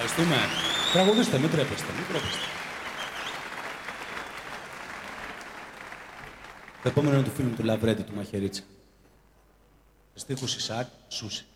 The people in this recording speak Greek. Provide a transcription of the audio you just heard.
Ευχαριστούμε. Τραγουδίστε, μην τρέπεστε, μην τρέπεστε. Το επόμενο είναι του φίλου του Λαβρέντη, του Μαχαιρίτσα. Στίχους Ισαάκ Σούση.